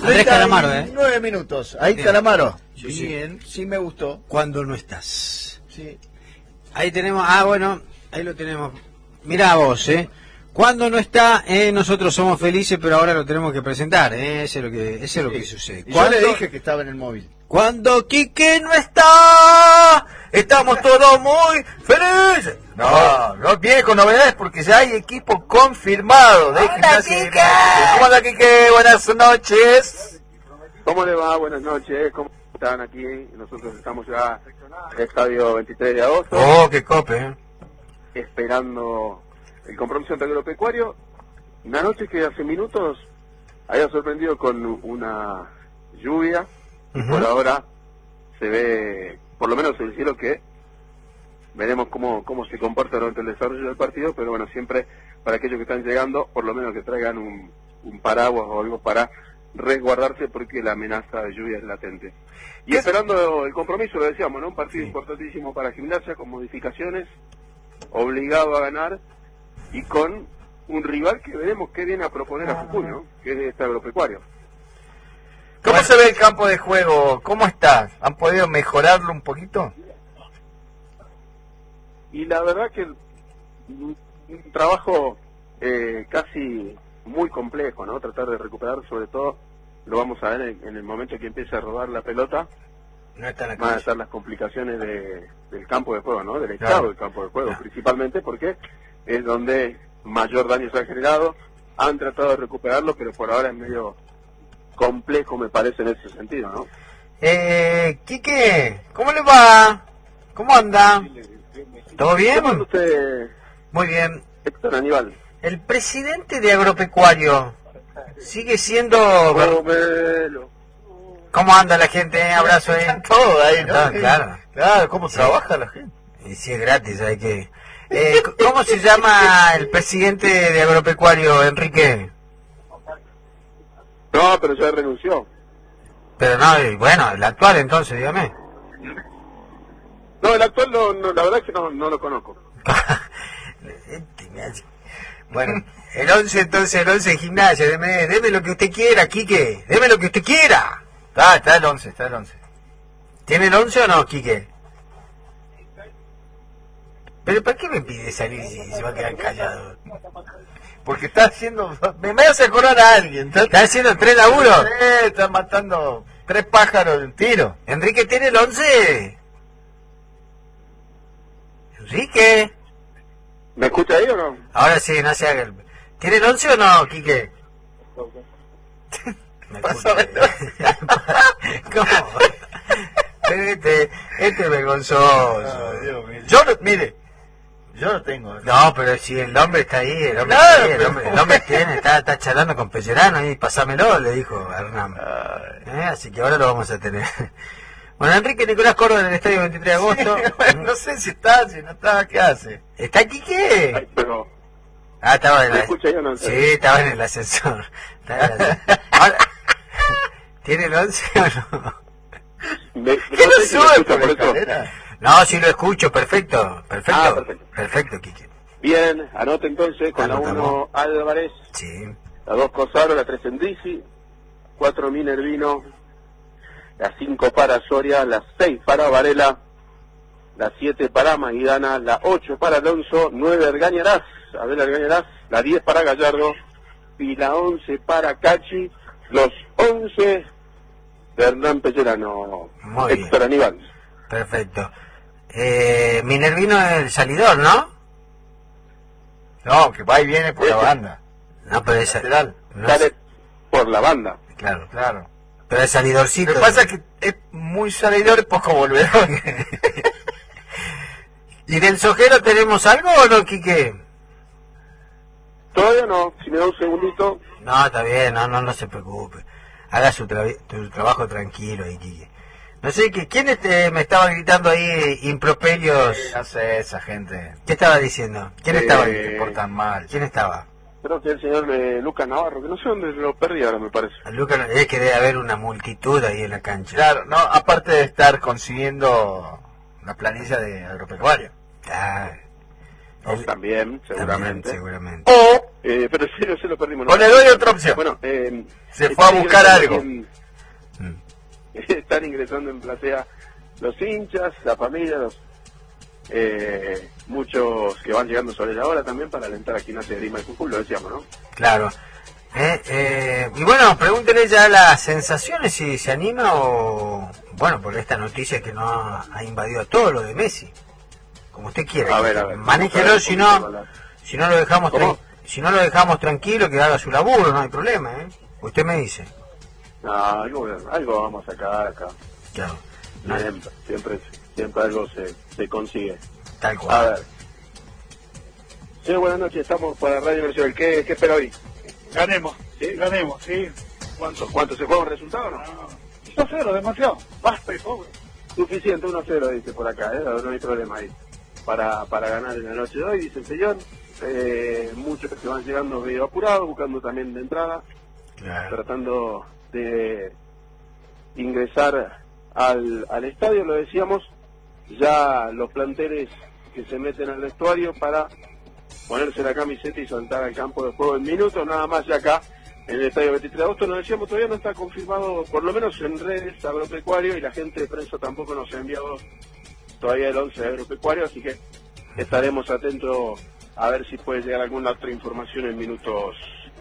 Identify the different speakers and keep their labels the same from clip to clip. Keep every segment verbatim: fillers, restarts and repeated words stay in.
Speaker 1: Andrés Calamaro, ¿eh?
Speaker 2: Nueve minutos. Ahí
Speaker 1: Bien.
Speaker 2: Calamaro.
Speaker 1: Sí,
Speaker 2: Bien, sí. sí me gustó.
Speaker 1: Cuando no estás.
Speaker 2: Sí.
Speaker 1: Ahí tenemos, ah, bueno, ahí lo tenemos. Mirá vos, ¿eh? Cuando no está, eh, nosotros somos felices, pero ahora lo tenemos que presentar, ¿eh? Ese es lo que, ese es lo
Speaker 2: Sí.
Speaker 1: que sucede.
Speaker 2: Y yo le dije que estaba en el móvil.
Speaker 1: Cuando Quique no está, estamos todos muy felices.
Speaker 3: No, no viene con novedades porque ya hay equipo confirmado de Gimnasia. ¿Cómo anda, Quique? Buenas noches.
Speaker 4: ¿Cómo le va? Buenas noches. ¿Cómo están aquí? Nosotros estamos ya en el estadio veintitrés de agosto.
Speaker 1: Oh, qué cope, ¿eh?
Speaker 4: Esperando el compromiso ante Agropecuario. Una noche que hace minutos había sorprendido con una lluvia.
Speaker 1: Uh-huh.
Speaker 4: Por ahora se ve, por lo menos el cielo, que veremos cómo, cómo se comporta durante el desarrollo del partido, pero bueno, siempre para aquellos que están llegando, por lo menos que traigan un, un paraguas o algo para resguardarse porque la amenaza de lluvia es latente. Y esperando el compromiso, lo decíamos, ¿no? Un partido
Speaker 1: sí.
Speaker 4: importantísimo para Gimnasia, con modificaciones, obligado a ganar y con un rival que veremos qué viene a proponer a Jujuy, ¿no? Que es este Agropecuario.
Speaker 3: ¿Cómo se ve el campo de juego? ¿Cómo está? ¿Han podido mejorarlo un poquito?
Speaker 4: Y la verdad que un, un trabajo eh, casi muy complejo, ¿no? Tratar de recuperar, sobre todo, lo vamos a ver en, en el momento que empiece a rodar la pelota,
Speaker 1: No está en la
Speaker 4: van a
Speaker 1: calle.
Speaker 4: estar las complicaciones de, del campo de juego, ¿no? Del estado
Speaker 1: Claro.
Speaker 4: del campo de juego,
Speaker 1: Claro.
Speaker 4: principalmente porque es donde mayor daño se ha generado. Han tratado de recuperarlo, pero por ahora es medio complejo, me parece, en ese sentido, ¿no?
Speaker 1: Eh, Quique, ¿cómo le va? ¿Cómo anda? ¿Todo bien?
Speaker 4: ¿Cómo anda usted,
Speaker 1: Muy bien.
Speaker 4: Héctor Aníbal?
Speaker 1: El presidente de Agropecuario sigue siendo...
Speaker 4: Romelo.
Speaker 1: ¿Cómo anda la gente? Eh? Abrazo ahí.
Speaker 3: Todo ahí, ¿no?
Speaker 1: Ah, claro.
Speaker 3: Claro, ¿cómo
Speaker 1: Sí.
Speaker 3: trabaja la gente?
Speaker 1: Y si es gratis, hay que... Eh, c- ¿Cómo se llama el presidente de Agropecuario, Enrique?
Speaker 4: No, pero ya renunció.
Speaker 1: Pero no, y bueno, el actual entonces, dígame.
Speaker 4: No, el actual no, no, la verdad es que no, no lo conozco.
Speaker 1: Este me hace- Bueno, el once entonces, el once de Gimnasia, deme, deme lo que usted quiera, Quique, deme lo que usted quiera.
Speaker 3: Está, está el once, está el once.
Speaker 1: ¿Tiene el once o no, Quique? Pero ¿para qué me pide salir si se va a quedar callado?
Speaker 3: Porque está haciendo... Me, me hace acordar a alguien. Está,
Speaker 1: ¿Está haciendo tres laburos?
Speaker 3: Eh, está matando tres pájaros de un tiro.
Speaker 1: ¿Enrique tiene el once? ¿Enrique?
Speaker 4: ¿Me escucha ahí o no?
Speaker 1: Ahora sí, no se haga el... ¿Tiene el once o no, Quique? Me
Speaker 3: Pásame
Speaker 1: escucha. ¿Cómo? Este, este es vergonzoso.
Speaker 3: Ah, Dios mío. Yo no, mire, yo no tengo.
Speaker 1: No, pero si el hombre está ahí, el hombre,
Speaker 3: Claro,
Speaker 1: está ahí, el
Speaker 3: pero-
Speaker 1: hombre, el hombre tiene, está, está charlando con Pellerano ahí, pasámelo, le dijo a Hernán.
Speaker 3: Ay.
Speaker 1: Eh, Así que ahora lo vamos a tener. Bueno, Enrique Nicolás Córdoba en el estadio veintitrés de agosto.
Speaker 3: Bueno, no sé si está, si no está, ¿qué hace?
Speaker 1: ¿Está aquí qué?
Speaker 4: Ay, pero...
Speaker 1: Ah, estaba en
Speaker 4: ¿Me
Speaker 1: el
Speaker 4: escucha ahí o no?
Speaker 1: Sí, estaba en el ascensor. Estaba en el ascensor. Ahora, ¿tiene el once o no?
Speaker 4: Me,
Speaker 3: ¿Qué no
Speaker 4: sé si me
Speaker 3: sube
Speaker 4: escucha
Speaker 3: por la
Speaker 4: por eso.
Speaker 3: escalera?
Speaker 1: No, sí lo escucho, perfecto, perfecto.
Speaker 4: Ah, perfecto.
Speaker 1: Perfecto, Quique.
Speaker 4: Bien, anote entonces con la
Speaker 1: Anotamos.
Speaker 4: uno Álvarez,
Speaker 1: Sí.
Speaker 4: la dos Cosaro, la tres Endisi, cuatro Minervino, la cinco para Soria, la seis para Varela, la siete para Maidana, la ocho para Alonso, nueve Argañarás, Abel Argañarás, la diez para Gallardo y la once para Cachi, los once de Hernán Pellerano.
Speaker 1: Muy bien.
Speaker 4: Héctor Aníbal.
Speaker 1: Perfecto. Eh, Minervino es el salidor, ¿no?
Speaker 3: No, que va y viene por la banda.
Speaker 1: No, pero es...
Speaker 3: Lateral.
Speaker 1: No
Speaker 4: Sale
Speaker 1: es-
Speaker 4: por la banda.
Speaker 1: claro,
Speaker 3: Claro.
Speaker 1: pero es salidorcito.
Speaker 3: Lo que pasa es que es muy salidor y poco volvedor.
Speaker 1: ¿Y del Sojero tenemos algo o no, Quique?
Speaker 4: Todavía no, si me da un segundito.
Speaker 1: No, está bien, no, no, no se preocupe. Haga su, tra- tu trabajo tranquilo ahí, Quique. No sé, que ¿quién este, me estaba gritando ahí improperios?
Speaker 3: No sé, esa gente
Speaker 1: ¿Qué estaba diciendo? ¿Quién
Speaker 4: Eh,
Speaker 1: estaba?
Speaker 3: se portan mal.
Speaker 1: ¿Quién estaba?
Speaker 4: Creo que el señor eh, Lucas Navarro, que no sé dónde lo perdí ahora, me parece.
Speaker 1: Lucas, es que debe haber una multitud ahí en la cancha.
Speaker 3: Claro, no, aparte de estar consiguiendo la planilla de agropecuario.
Speaker 1: Ah,
Speaker 4: No,
Speaker 1: él-
Speaker 4: también, seguramente.
Speaker 1: También, seguramente.
Speaker 3: O
Speaker 4: Eh, pero sí, no se lo perdimos.
Speaker 3: O le doy otra opción.
Speaker 4: Bueno, eh,
Speaker 3: se fue a buscar algo.
Speaker 4: En, están ingresando en platea los hinchas, la familia, los, eh, muchos que van llegando sobre la hora también para alentar a Gimnasia de Grima y Jujuy, lo decíamos, ¿no?
Speaker 1: Claro. Eh, eh, y bueno, pregúntele ya las sensaciones, si se anima o... Bueno, por esta noticia que no ha, ha invadido todo lo de Messi. Como usted quiera.
Speaker 4: A ver, a ver.
Speaker 1: Manéjelo, si no, si no lo dejamos tra- si no lo dejamos tranquilo, que haga su laburo, no hay problema, ¿eh? Usted me dice.
Speaker 4: No, algo, algo vamos a sacar acá.
Speaker 1: Claro.
Speaker 4: Siempre, siempre, siempre algo se, se consigue.
Speaker 1: Tal cual.
Speaker 4: A ver. Señor, buenas noches, estamos para Radio Nacional. ¿Qué, qué espera hoy?
Speaker 5: Ganemos,
Speaker 4: ¿Sí?
Speaker 5: ganemos, sí.
Speaker 4: ¿Cuánto, cuánto se juega un resultado o no?
Speaker 5: dos cero, demasiado. Basta y pobre.
Speaker 4: Suficiente, uno cero dice por acá, ¿eh? No hay problema ahí. Para, para ganar en la noche de hoy, dice el señor. Eh, muchos que van llegando medio apurados, buscando también de entrada,
Speaker 1: Claro.
Speaker 4: tratando de ingresar al, al estadio, lo decíamos, ya los planteles que se meten al vestuario para ponerse la camiseta y saltar al campo de juego en minutos, nada más ya acá en el estadio veintitrés de agosto, nos decíamos, todavía no está confirmado, por lo menos en redes, agropecuario, y la gente de prensa tampoco nos ha enviado todavía el once de agropecuario, así que estaremos atentos a ver si puede llegar alguna otra información en minutos,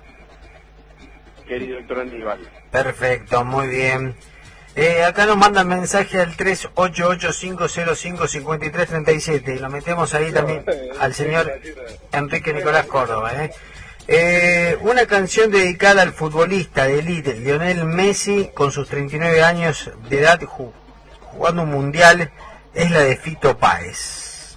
Speaker 4: querido Héctor Aníbal.
Speaker 1: Perfecto, muy bien. Eh, acá nos mandan mensaje al tres ocho ocho cinco cero cinco cinco tres tres siete y lo metemos ahí también al señor Enrique Nicolás Córdoba. ¿eh? Eh, una canción dedicada al futbolista de élite Lionel Messi, con sus treinta y nueve años de edad, ju- jugando un mundial, es la de Fito Páez.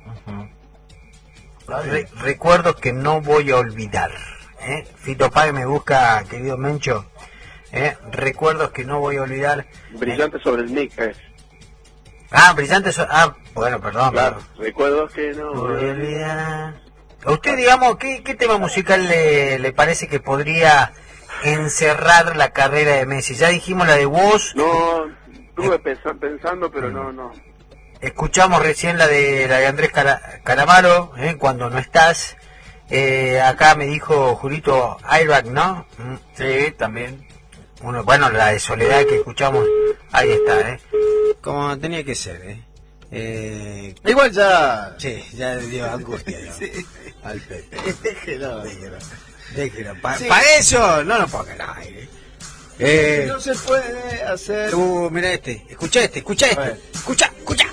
Speaker 1: Uh-huh. Re- recuerdos que no voy a olvidar. ¿eh? Fito Páez me busca, querido Mencho. ¿eh? Recuerdos que no voy a olvidar.
Speaker 4: Brillante sobre el mic, eh.
Speaker 1: Ah, brillante. So- ah, bueno, perdón.
Speaker 4: Claro,
Speaker 1: perdón.
Speaker 4: recuerdos que no
Speaker 1: No voy a olvidar. A usted, digamos, ¿qué, qué tema musical le, le parece que podría encerrar la carrera de Messi? Ya dijimos la de Woz.
Speaker 4: No, estuve pens- pensando, pero no, no.
Speaker 1: Escuchamos recién la de la de Andrés Cara- Calamaro, ¿eh? Cuando no estás. Eh, acá me dijo Julito Airbag, ¿no? Mm.
Speaker 3: Sí, también.
Speaker 1: Uno, bueno, la de Soledad que escuchamos, ahí está, ¿eh? Como tenía que ser, ¿eh? eh
Speaker 2: Igual ya...
Speaker 1: sí, ya dio angustia, ¿no?
Speaker 2: Sí.
Speaker 1: Al Pepe.
Speaker 2: Déjelo.
Speaker 1: Déjelo. Déjelo. Para
Speaker 2: Sí.
Speaker 1: eso, no lo ponga al aire. Eh,
Speaker 2: No se puede hacer...
Speaker 1: uh, mira este, escucha este, escucha
Speaker 2: A
Speaker 1: este.
Speaker 2: ver.
Speaker 1: Escucha, escucha.